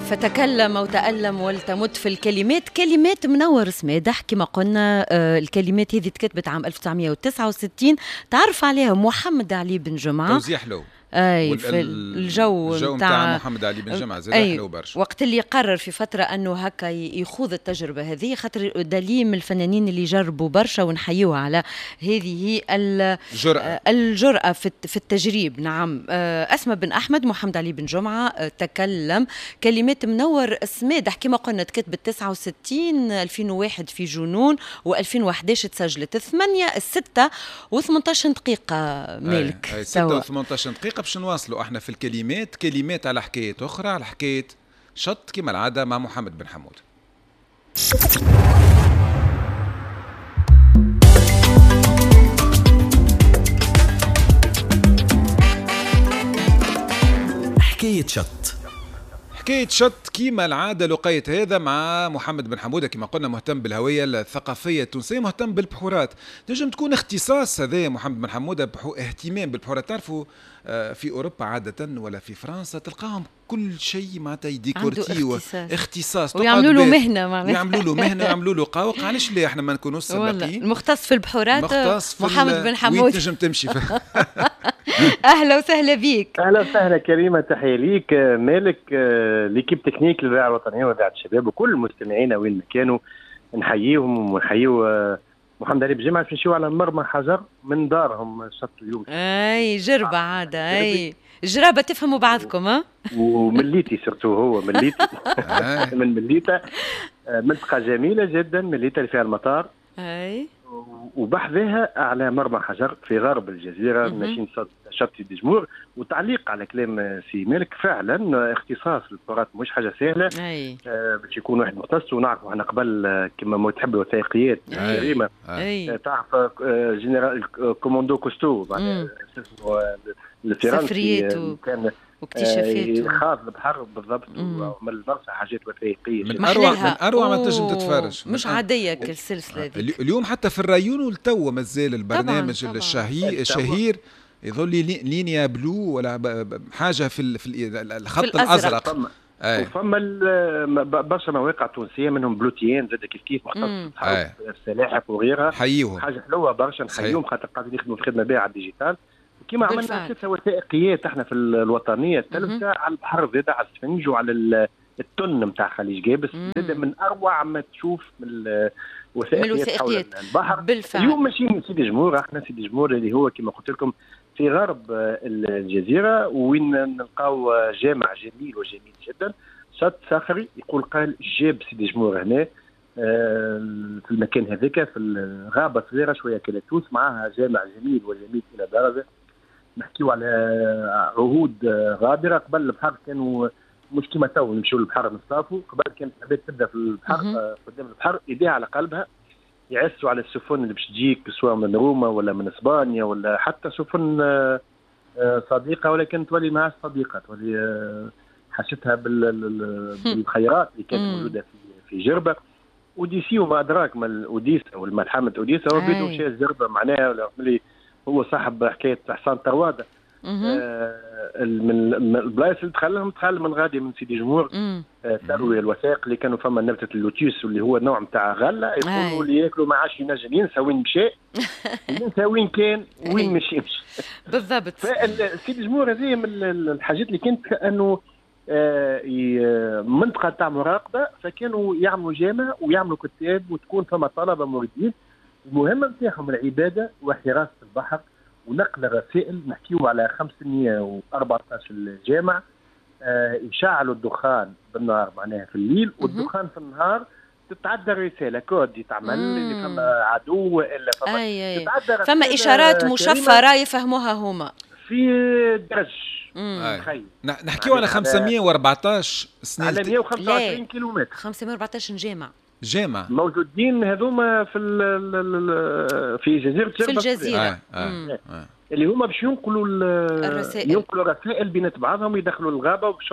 فتكلم وتألم ولتمت في الكلمات. كلمات منور سمادح كما قلنا. الكلمات هذه تكتبت عام 1969. تعرف عليها محمد علي بن جمعة. توزيع حلو. اي في الجو نتاع محمد علي بن جمعة زاد حلو برشا. وقت اللي قرر في فترة انه هكا يخوض التجربة هذه، خاطر دليل من الفنانين اللي جربوا برشا ونحيوه على هذه الجرأة في التجريب. نعم. أسمى بن أحمد محمد علي بن جمعة تكلم. كلمات منور سمادح كما قلنا تكتبت 69 2001 في جنون و2011 تسجلت 6 و18 دقيقة مالك. 6 و18 دقيقة باش نواصلوا احنا في الكلمات. كلمات على حكاية أخرى، على حكاية شط كما العادة مع محمد بن حمود. حكاية شط. حكاية شط كيما العادة لقيت هذا مع محمد بن حمودة كما قلنا، مهتم بالهوية الثقافية التونسية، مهتم بالبحورات. تنجم تكون اختصاص هذا محمد بن حمودة اهتمام بالبحورات. تعرفوا في أوروبا عادة ولا في فرنسا تلقاهم كل شيء معناتها ديكورتي اختصاص ويعملوا له مهنة معناتها يعملوا له مهنة ويعملوا له قاوق. علاش ليه احنا ما نكونوش سباقين؟ المختص في البحورات محمد بن حمود. وين تنجم تمشي أهلا وسهلا بيك. أهلا وسهلا كريمة، تحية ليك مالك، ليكيب تكنيك للإذاعة الوطنية وإذاعة الشباب وكل مستمعينا وين ما كانوا. نحييهم ونحييو محمد علي بن جمعة. نمشيو على مرمى حجر من دارهم شط اليوم. أي جربة عادة. أي جرابة تفهموا بعضكم. ها ومليتي سرتو هو مليتي من مليتة، منطقة جميلة جدا مليتة اللي فيها المطار. أي وبحذاها على مرمى حجر في غرب الجزيرة ماشيين شط دجمور. وتعليق على كلام سي مالك، فعلا اختصاص البحورات مش حاجة سهلة. باش يكون واحد مختص. ونعرفوا احنا قبل كما ما تحب الوثائقيات كريمة تعرف جنرال كوموندو كوستو الفرنسي كان واكتشافات خاض البحر بالضبط وعمل برشا حاجات وثائقيه من اروع ما تنجم تتفرج. مش عاديه السلسله دي. اليوم حتى في الرايون والتو مازال البرنامج الشهير يظل لينيا بلو ولا حاجه في الخط الازرق. وفما برشا مواقع تونسيه منهم بلوتيين زاد كيف مختص السلاحف وغيرها. حييهم حاجه حلوه برشا نحييهم خاطر قاعدين يخدموا في خدمه باهيه على الديجيتال. كما عملنا 6 وثائقيات احنا في الوطنية الثالثة على البحر زاد، على السفنج وعلى التن نتاع خليج جابس. زاد من اروع ما تشوف من الوثائقيات حول البحر. بالفعل. اليوم ماشيين من سيدي جمهور. احنا سيدي جمهور اللي هو كما قلت لكم في غرب الجزيرة، وين نلقاو جامع جميل وجميل جدا، شط صخري. يقول قال جاب سيدي جمهور هنا في المكان هذاك في الغابة صغيرة شوية كالتوس، معها جامع جميل وجميل إلى درجة. نحكيو على عهود غابرة. قبل البحر كانوا مش كما تو نمشيو للبحر نصطافوا. قبل كانت العباد تبدا في البحر قدام البحر ايديها على قلبها، يعسوا على السفن اللي باش تجيك سواء من روما ولا من اسبانيا ولا حتى سفن صديقة، ولكن تولي معها صديقة، تولي حشتها بالخيرات اللي كانت موجودة في جربة. اوديسي وما ادراك ما الاوديسا والملحمة اوديسا هو بيدو شيء جربة معناها ملي هو صاحب حكاية حصان طروادة. من البلايص اللي دخل من غادي من سيدي جمهور تروي الوثائق اللي كانوا فما نبتة اللوتيوس واللي هو نوع نتاع غلة. يقولوا اللي ياكلوا ما عادش ينجم ينسى وين مشى ينسى وين كان وين مشي بالضبط. سيدي جمهور هذه من الحاجات اللي كانت كأنه منطقة تاع مراقبة، فكانوا يعملوا جامع ويعملوا كتاب وتكون فما طلبة موردين. المهمة نتاعهم العبادة وحراسة البحر ونقل الرسائل. نحكيو على 514 جامع يشعلوا الدخان بالنهار معناها في الليل، والدخان في النهار تتعدى الرسالة كود يتعمل اللي فما عدو إلا فما فما إشارات مشفرة يفهموها هما في درج. نحكيو على 514 سنة على 125 كيلومتر 514 جامع موجودين هذوما في جزيرة في الجزيرة اللي هما باش ينقلوا الرسائل بينات بعضهم، يدخلوا الغابة وباش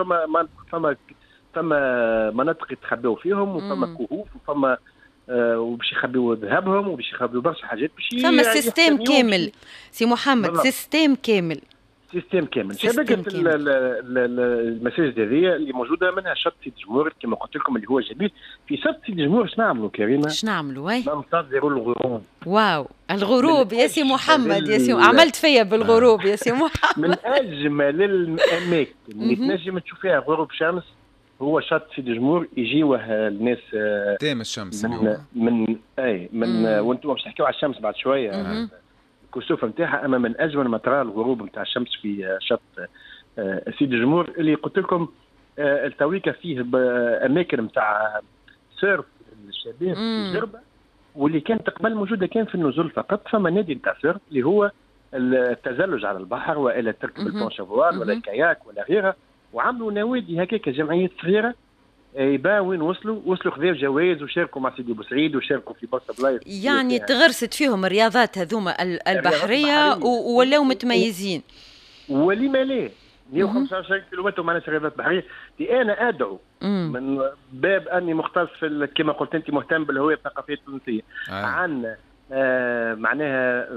فما مناطق يتخبوا فيهم وفما كهوف وفما وباش يخبيوا ذهبهم وباش يخبيوا برشا حاجات باش فما سيستم كامل سي محمد. سيستم كامل سيستم كامل. شبكه المساجد هذه اللي موجوده منها شط سيدي جمهور كما قلت لكم اللي هو جميل. في شط سيدي جمهور شنو نعملوا كريمه؟ شنو نعملوا؟ ننتظروا الغروب. واو الغروب يا سي محمد، يا سي عملت فيا بالغروب يا سي محمد. من اجمل الاماكن اللي تنجم تشوف فيها غروب شمس هو شط سيدي جمهور. يجيوه الناس تام الشمس من وانتم باش تحكيوا على الشمس بعد شويه الكسوف نتاعها. اما من اجمل ما ترى الغروب نتاع الشمس في شط سيدي جمهور اللي قلت لكم التويكا فيه اماكن نتاع سيرف الشباب في جربه، واللي كانت قبل موجوده كان في النزول فقط. فما نادي نتاع سيرف اللي هو التزلج على البحر والا تركب البونشافوال ولا الكاياك ولا غيرها، وعملوا نوادي هكاك جمعيات صغيره يبا وين وصلوا خذوا جوائز وشاركوا مع سيدي بوسعيد وشاركوا في بورصه بلايص. يعني تغرست فيهم الرياضات هذوما البحريه ولاو متميزين. ولما لا 125 كيلومتر معنا رياضات بحريه. انا ادعو من باب اني مختص في كما قلت انت مهتم بالهويه الثقافيه التونسيه عن معناها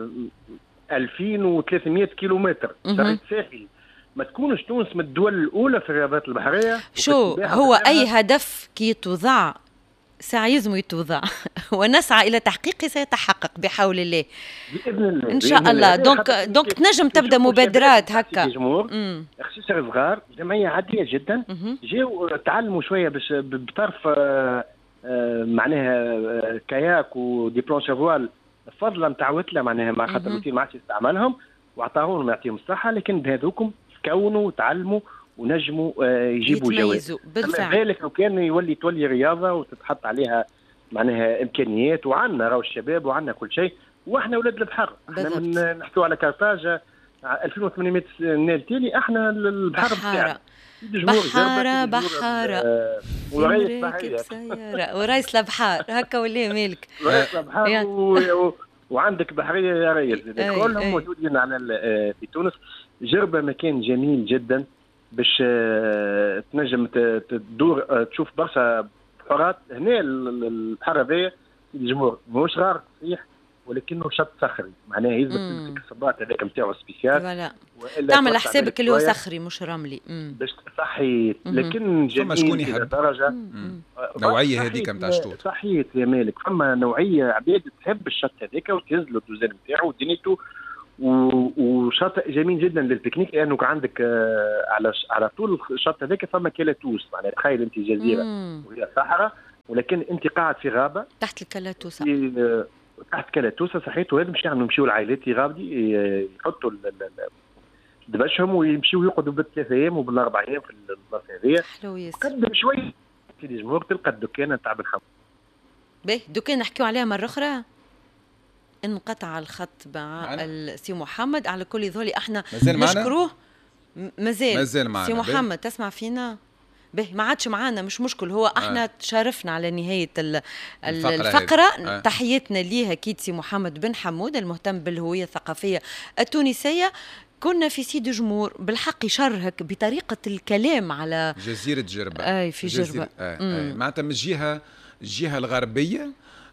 2300 كيلومتر شريط ساحلي. ما تكونش تونس من الدول الاولى في الرياضات البحريه. شو هو اي هدف كي يتوضع سيزم يتوضع ونسعى الى تحقيقه سيتحقق بحول الله باذن الله ان شاء الله. دونك تنجم تبدا مبادرات هكا. خصيصا صغار جمعيه عاديه جدا جاوا تعلموا شويه باش بطرف معناها كاياك ودي بلونشافوال فضلا تعودت معناها مع خاطر الروتين ما عادش يستعملهم واعطاهم يعطيهم الصحه. لكن بهذوكم كونوا وتعلموا ونجموا يجيبوا جوائز. بالفعل ذلك لو كان تولي رياضه وتتحط عليها معناها امكانيات. وعندنا راهو الشباب وعندنا كل شيء واحنا اولاد البحر. احنا نحكيو على كارتاج 2800 نيل تالي احنا البحر بتاعنا بحارة ورئيس البحار هكا ولا مالك رئيس البحار وعندك بحريه يا ريس كلهم موجودين على في تونس. جربه مكان جميل جدا باش تنجم تدور تشوف برشا بحورات. هنا البحر هذايا الجمهور ماهوش غار صحيح ولكنه شط صخري معناها يلزمك تمسك الصباط هذاك نتاعو سبيسيال تعمل حسابك اللي هو صخري مش رملي باش صحيت. لكن فما شكون يحب درجه نوعيه هذيك نتاع الشطوط صحيت يا مالك. فما نوعيه عباد تحب الشط هذاك وتهز له الدوزان نتاعو ودنيته وشاطئ جميل جدا للبيكنيك لانه عندك على طول الشط هذاك فما كلاتوس معناها تخيل انت جزيره وهي صحراء ولكن انت قاعد في غابه تحت الكلاتوسه تحت كلاتوسه صحيت. وهذا مش يعني نمشيو العائلات في غابدي يحطوا دبشهم ويمشيو يقعدوا بالثلاث ايام وبالاربع ايام في البلاصه هذيا. حلو ياسر. قدم شوي في الجمهور تلقى الدكان تاع بن حمود. باهي دكان نحكيو عليها مره اخرى. انقطع الخط مع السي محمد على كل ذولي احنا نشكروه. مازال معنا سي محمد تسمع فينا؟ به ما عادش معانا مش مشكل. هو احنا تشارفنا على نهايه الفقره. تحياتنا ليه اكيد سي محمد بن حمود المهتم بالهويه الثقافيه التونسيه. كنا في سيدي جمهور بالحق يشرهك بطريقه الكلام على جزيره جربه. في جربه معناتها من الجهه الغربيه.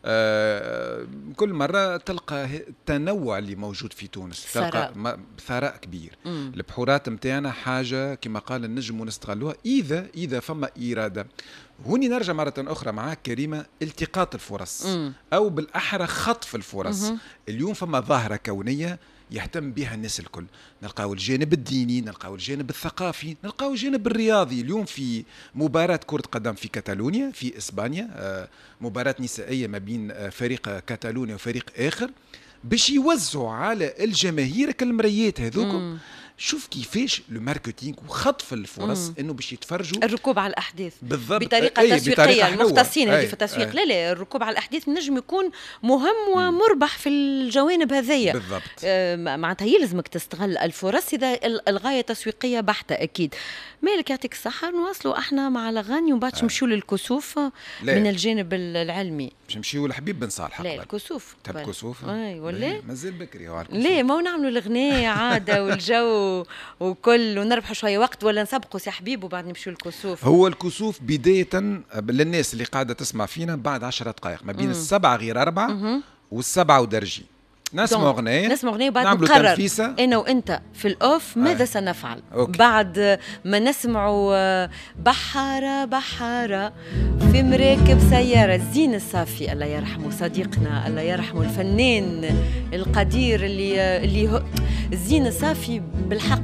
كل مرة تلقى التنوع اللي موجود في تونس تلقى ثراء كبير. البحورات متاعنا حاجة كما قال نجم ونستغلوها إذا فما إرادة. هوني نرجع مرة أخرى معاك كريمة التقاط الفرص أو بالأحرى خطف الفرص. اليوم فما ظاهرة كونية يهتم بها الناس الكل. نلقاو الجانب الديني، نلقاو الجانب الثقافي، نلقاو الجانب الرياضي. اليوم في مباراة كرة قدم في كاتالونيا في إسبانيا، مباراة نسائية ما بين فريق كاتالونيا وفريق آخر باش يوزعوا على الجماهير كالمريات هذوكم. شوف كيفاش الماركتينغ وخطف الفرص انه باش يتفرجوا الركوب على الاحداث بالضبط بطريقه تسويقيه. المختصين هذه في التسويق لا الركوب على الاحداث نجم يكون مهم ومربح في الجوانب هذيا بالضبط. معناتها يلزمك تستغل الفرص اذا الغايه تسويقيه بحته. اكيد مالك يعطيك الصحه. نواصلوا احنا مع الاغاني ومن بعد نمشيو للكسوف من الجانب العلمي. باش نمشيو لحبيب بن صالح. لا الكسوف تحب كسوف ولا مازال بكري هو ليه ما نعملوا الاغنيه عاده والجو وكل ونربحوا شويه وقت ولا نسبقوا سي حبيب وبعد نمشيو للكسوف. هو الكسوف بدايه للناس اللي قاعده تسمع فينا بعد 10 دقائق ما بين 7 غير 4 و7 ودرجي نسمع أغنية وبعد نقرر أنا وأنت في الأوف ماذا سنفعل. بعد ما نسمعوا بحارة بحارة في مراكب سيارة. الزين الصافي الله يرحمه صديقنا، الله يرحمه الفنان القدير اللي الزين الصافي بالحق